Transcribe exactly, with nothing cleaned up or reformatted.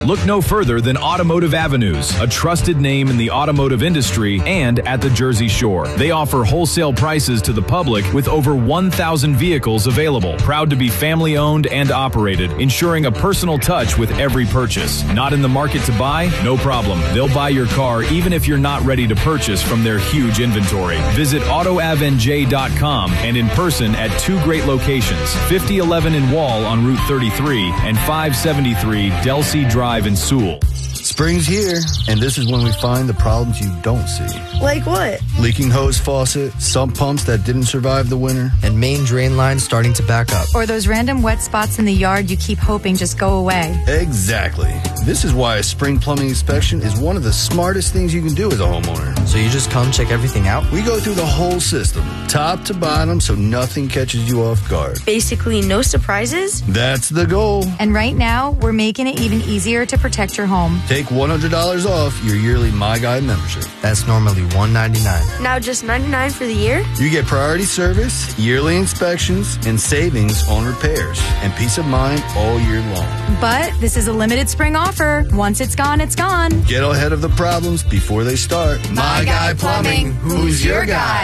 Look no further than Automotive Avenues, a trusted name in the automotive industry and at the Jersey Shore. They offer wholesale prices to the public with over one thousand vehicles available. Proud to be family owned and operated, ensuring a personal touch with every purchase. Not in the market to buy? No problem. They'll buy your car even if you're not ready to purchase from their huge inventory. Visit auto av n j dot com and in person at two great locations, fifty eleven in Wall on Route thirty-three and five seventy-three Delsea Drive in Sewell. Spring's here, and this is when we find the problems you don't see. Like what? Leaking hose faucet, sump pumps that didn't survive the winter, and main drain lines starting to back up. Or those random wet spots in the yard you keep hoping just go away. Exactly. This is why a spring plumbing inspection is one of the smartest things you can do as a homeowner. So you just come check everything out? We go through the whole system, top to bottom, so nothing catches you off guard. Basically, no surprises? That's the goal. And right now, we're making it even easier to protect your home. Take one hundred dollars off your yearly My Guide membership. That's normally one hundred ninety-nine dollars. Now just ninety-nine dollars for the year? You get priority service, yearly inspections, and savings on repairs, and peace of mind all year long. But this is a limited spring offer. Once it's gone, it's gone. Get ahead of the problems before they start. My Guy Plumbing. Who's your guy?